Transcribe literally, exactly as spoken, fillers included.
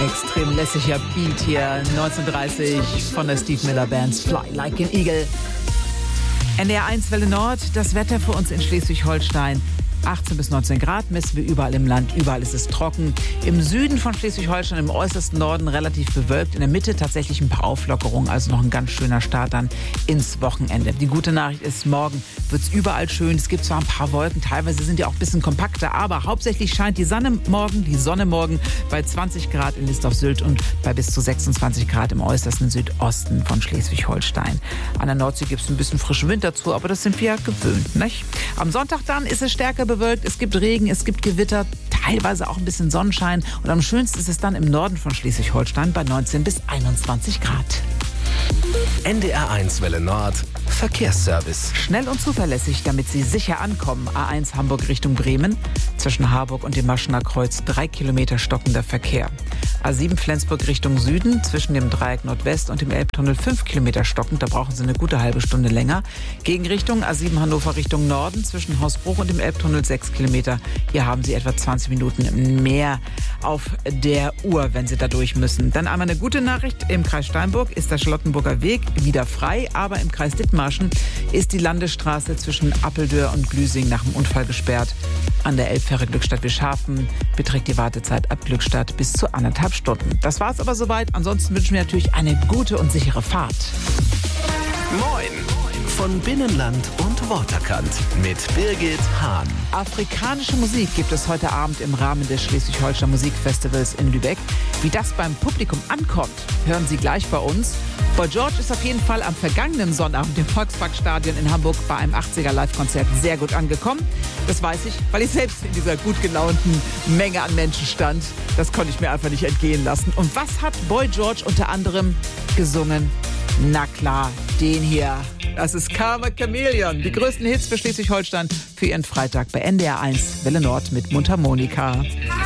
Extrem lässiger Beat hier, neunzehnhundertdreißig von der Steve Miller Band Fly Like an Eagle. N D R eins Welle Nord, das Wetter für uns in Schleswig-Holstein. achtzehn bis neunzehn Grad messen wir überall im Land. Überall ist es trocken. Im Süden von Schleswig-Holstein, im äußersten Norden relativ bewölkt. In der Mitte tatsächlich ein paar Auflockerungen. Also noch ein ganz schöner Start dann ins Wochenende. Die gute Nachricht ist, morgen wird es überall schön. Es gibt zwar ein paar Wolken, teilweise sind die auch ein bisschen kompakter. Aber hauptsächlich scheint die Sonne morgen, die Sonne morgen bei zwanzig Grad in List-auf-Sylt und bei bis zu sechsundzwanzig Grad im äußersten Südosten von Schleswig-Holstein. An der Nordsee gibt es ein bisschen frischen Wind dazu, aber das sind wir ja gewöhnt, nicht? Am Sonntag dann ist es stärker bewölkt, es gibt Regen, es gibt Gewitter, teilweise auch ein bisschen Sonnenschein und am schönsten ist es dann im Norden von Schleswig-Holstein bei neunzehn bis einundzwanzig Grad. N D R eins Welle Nord, Verkehrsservice. Schnell und zuverlässig, damit Sie sicher ankommen. A eins Hamburg Richtung Bremen. Zwischen Harburg und dem Maschener Kreuz drei Kilometer stockender Verkehr. A sieben Flensburg Richtung Süden. Zwischen dem Dreieck Nordwest und dem Elbtunnel fünf Kilometer stockend. Da brauchen Sie eine gute halbe Stunde länger. Gegenrichtung A sieben Hannover Richtung Norden. Zwischen Hausbruch und dem Elbtunnel sechs Kilometer. Hier haben Sie etwa zwanzig Minuten mehr auf der Uhr, wenn Sie da durch müssen. Dann einmal eine gute Nachricht. Im Kreis Steinburg ist der Charlottenburger Weg wieder frei. Aber im Kreis Dithmarschen ist die Landesstraße zwischen Appeldörr und Glüsing nach dem Unfall gesperrt. An der Elbfähre Glückstadt-Wischhafen beträgt die Wartezeit ab Glückstadt bis zu anderthalb Stunden. Das war's aber soweit. Ansonsten wünschen wir natürlich eine gute und sichere Fahrt. Moin von Binnenland und Waterkant mit Birgit Hahn. Afrikanische Musik gibt es heute Abend im Rahmen des Schleswig-Holstein Musikfestivals in Lübeck. Wie das beim Publikum ankommt, hören Sie gleich bei uns. Boy George ist auf jeden Fall am vergangenen Sonnabend im Volksparkstadion in Hamburg bei einem achtziger Live-Konzert sehr gut angekommen. Das weiß ich, weil ich selbst in dieser gut gelaunten Menge an Menschen stand. Das konnte ich mir einfach nicht entgehen lassen. Und was hat Boy George unter anderem gesungen? Na klar, den hier. Das ist Karma Chameleon. Die größten Hits für Schleswig-Holstein für Ihren Freitag bei N D R eins Welle Nord mit Mundharmonika.